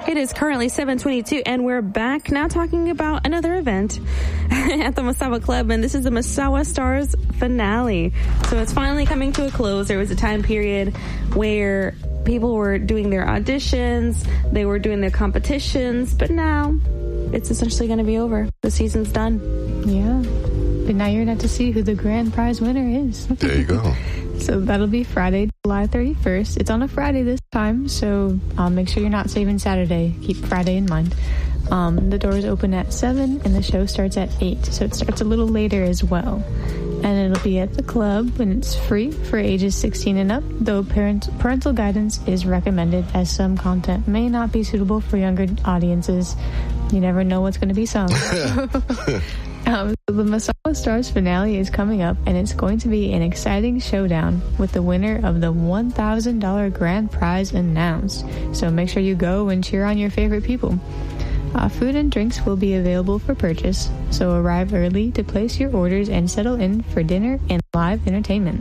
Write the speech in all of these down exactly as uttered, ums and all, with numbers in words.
It is currently seven twenty-two, and we're back now talking about another event at the Masawa Club, and this is the Masawa Stars finale. So it's finally coming to a close. There was a time period where people were doing their auditions, they were doing their competitions, but now it's essentially going to be over. The season's done. Yeah. But now you're going to have to see who the grand prize winner is. There you go. So that'll be Friday, July thirty-first. It's on a Friday this time, so um, make sure you're not saving Saturday. Keep Friday in mind. Um, the doors open at seven, and the show starts at eight, so it starts a little later as well. And it'll be at the club, and it's free for ages sixteen and up, though parent, parental guidance is recommended, as some content may not be suitable for younger audiences. You never know what's going to be sung. Um, so the Masawa Stars finale is coming up, and it's going to be an exciting showdown with the winner of the one thousand dollars grand prize announced. So make sure you go and cheer on your favorite people. Uh, food and drinks will be available for purchase, so arrive early to place your orders and settle in for dinner and live entertainment.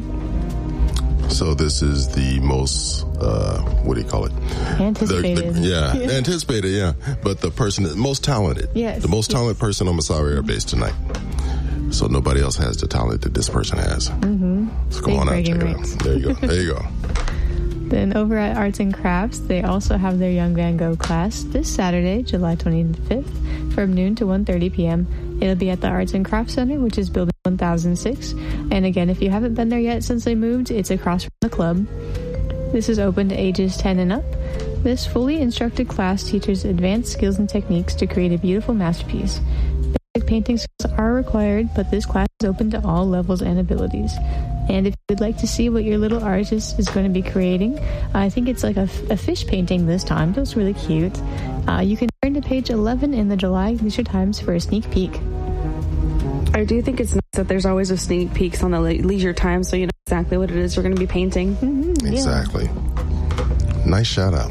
So this is the most, uh, what do you call it? Anticipated. The, the, yeah, yeah, anticipated, yeah. But the person, the most talented. Yes. The most yes. talented person on Masawa Air Base tonight. So nobody else has the talent that this person has. Mm-hmm. So go on out, check it out. There you go. There you go. Then over at Arts and Crafts, they also have their Young Van Gogh class this Saturday, July twenty-fifth, from noon to one thirty p.m. It'll be at the Arts and Crafts Center, which is building one thousand six. And again, if you haven't been there yet since they moved, it's across from the club. This is open to ages ten and up. This fully instructed class teaches advanced skills and techniques to create a beautiful masterpiece. Basic painting skills are required, but this class is open to all levels and abilities. And if you would like to see what your little artist is going to be creating, I think it's like a, a fish painting this time. It looks really cute. Uh, you can turn to page eleven in the July Leisure Times for a sneak peek. I do think it's nice that there's always a sneak peeks on the Le- Leisure Times, so you know exactly what it is you're going to be painting. Mm-hmm, yeah. Exactly. Nice shout out.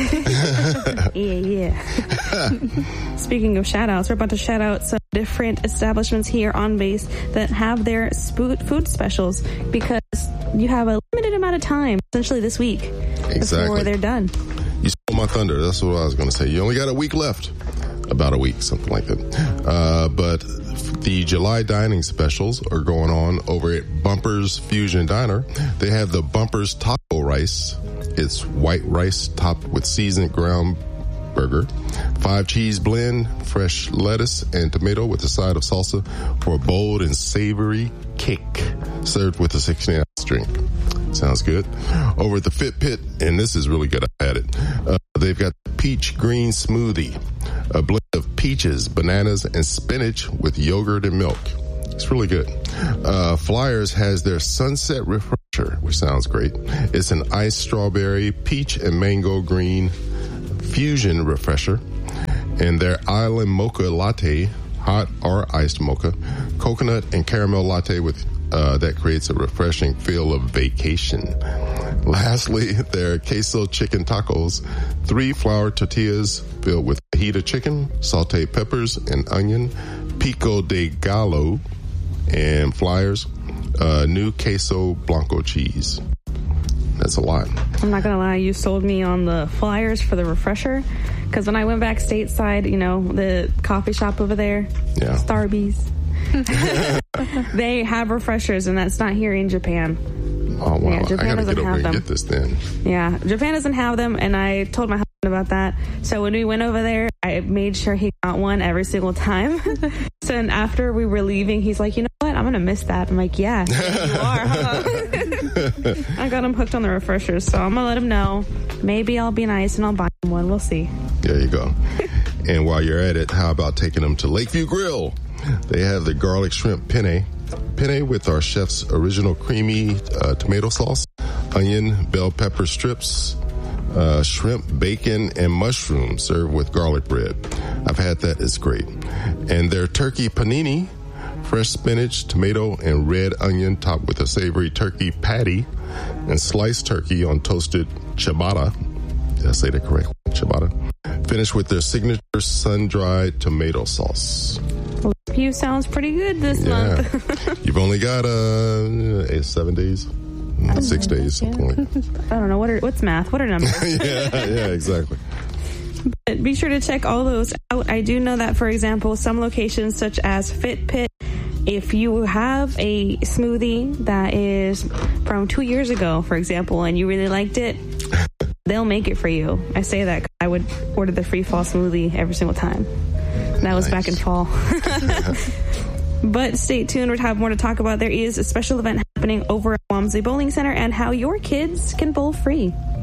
yeah, yeah. Speaking of shout outs, we're about to shout out some different establishments here on base that have their sp- food specials, because you have a limited amount of time, essentially this week, exactly. before they're done. You stole my thunder. That's what I was going to say. You only got a week left. About a week, something like that. Uh, but the July dining specials are going on over at Bumpers Fusion Diner. They have the Bumpers Taco Rice. It's white rice topped with seasoned ground burger, five cheese blend, fresh lettuce and tomato with a side of salsa for a bold and savory kick, served with a sixteen ounce drink. Sounds good. Over at the Fit Pit, and this is really good. I had it. Uh, they've got peach green smoothie, a blend of peaches, bananas, and spinach with yogurt and milk. It's really good. Uh, Flyers has their Sunset Refresher, which sounds great. It's an iced strawberry, peach, and mango green fusion refresher. And their Island Mocha Latte, hot or iced mocha, coconut and caramel latte with uh, that creates a refreshing feel of vacation. Lastly, their queso chicken tacos, three flour tortillas filled with fajita chicken, sauteed peppers and onion, pico de gallo, and Flyers, uh, new queso blanco cheese. That's a lot. I'm not gonna lie, you sold me on the Flyers for the refresher, because when I went back stateside, you know, the coffee shop over there, yeah. Starbucks, they have refreshers, and that's not here in Japan. Oh, wow. Yeah, Japan I gotta doesn't get over have and them. get this then. Yeah, Japan doesn't have them, and I told my husband about that. So when we went over there, I made sure he got one every single time. So and after we were leaving, he's like, you know what? I'm going to miss that. I'm like, yeah, you are, huh? I got him hooked on the refreshers, so I'm going to let him know. Maybe I'll be nice and I'll buy him one. We'll see. There you go. And while you're at it, how about taking them to Lakeview Grill? They have the garlic shrimp penne. Penne with our chef's original creamy uh, tomato sauce, onion, bell pepper strips, uh, shrimp, bacon, and mushrooms served with garlic bread. I've had that. It's great. And their turkey panini, fresh spinach, tomato, and red onion topped with a savory turkey patty and sliced turkey on toasted ciabatta. Did I say that correctly? Ciabatta. Finished with their signature sun-dried tomato sauce. You sounds pretty good this yeah. month. You've only got uh, eight, seven days, six days, something like that. I don't know. What are, what's math? What are numbers? yeah, yeah, exactly. But be sure to check all those out. I do know that, for example, some locations such as Fit Pit, if you have a smoothie that is from two years ago, for example, and you really liked it, they'll make it for you. I say that 'cause I would order the free fall smoothie every single time. That was nice. Back in fall. But stay tuned. We'll have more to talk about. There is a special event happening over at Walmsley Bowling Center and how your kids can bowl free.